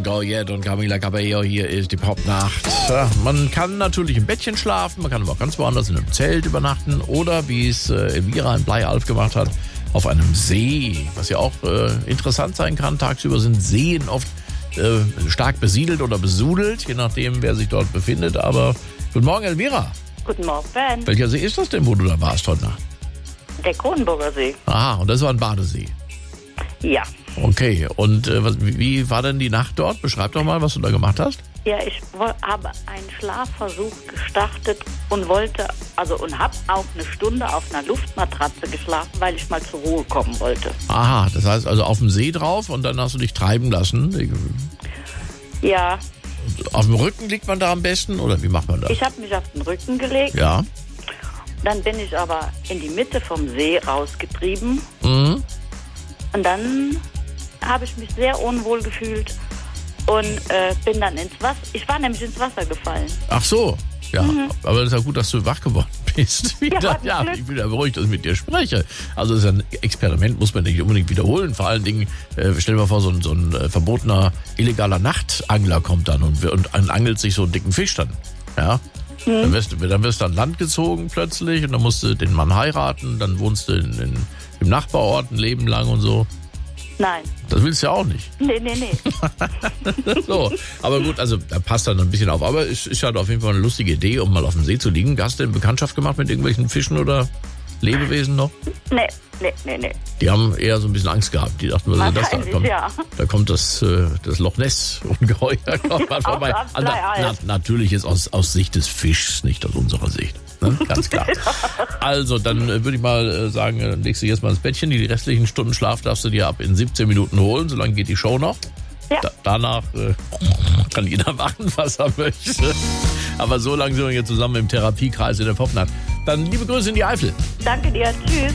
John Goliath und Camila Cabello, hier ist die Popnacht. Ja, man kann natürlich im Bettchen schlafen, man kann aber auch ganz woanders in einem Zelt übernachten oder, wie es Elvira in Bleialf gemacht hat, auf einem See, was ja auch interessant sein kann. Tagsüber sind Seen oft stark besiedelt oder besudelt, je nachdem, wer sich dort befindet. Aber guten Morgen, Elvira. Guten Morgen, Ben. Welcher See ist das denn, wo du da warst heute Nacht? Der Kronenburger See. Aha, und das war ein Badesee. Ja. Okay, und wie war denn die Nacht dort? Beschreib doch mal, was du da gemacht hast. Ja, ich habe einen Schlafversuch gestartet und habe auch eine Stunde auf einer Luftmatratze geschlafen, weil ich mal zur Ruhe kommen wollte. Aha, das heißt also auf dem See drauf und dann hast du dich treiben lassen. Ja. Auf dem Rücken liegt man da am besten oder wie macht man das? Ich habe mich auf den Rücken gelegt. Ja. Dann bin ich aber in die Mitte vom See rausgetrieben. Mhm. Und dann habe ich mich sehr unwohl gefühlt und bin dann ins Wasser. Ich war nämlich ins Wasser gefallen. Ach so, ja. Aber das ist ja gut, dass du wach geworden bist. Ja, ich bin ja beruhigt, dass ich mit dir spreche. Also das ist ein Experiment, muss man nicht unbedingt wiederholen. Vor allen Dingen, stell dir mal vor, so ein verbotener, illegaler Nachtangler kommt dann und angelt sich so einen dicken Fisch dann. Ja. Dann wirst du an Land gezogen plötzlich und dann musst du den Mann heiraten, dann wohnst du im Nachbarort ein Leben lang und so. Nein. Das willst du ja auch nicht. Nee. So, aber gut, also da passt dann ein bisschen auf. Aber es ist halt auf jeden Fall eine lustige Idee, um mal auf dem See zu liegen. Hast du denn Bekanntschaft gemacht mit irgendwelchen Fischen oder Lebewesen noch? Nee. Die haben eher so ein bisschen Angst gehabt. Die dachten, was ist das da? Da kommt das Loch Ness Ungeheuer vorbei. Natürlich jetzt aus Sicht des Fischs, nicht aus unserer Sicht. Ne? Ganz klar. Also, dann würde ich mal sagen, legst du jetzt mal ins Bettchen. Die restlichen Stunden Schlaf darfst du dir ab in 17 Minuten holen. So lange geht die Show noch. Ja. Danach kann jeder machen, was er möchte. Aber so lange sind wir hier zusammen im Therapiekreis in der Popnacht. Dann liebe Grüße in die Eifel. Danke dir. Tschüss.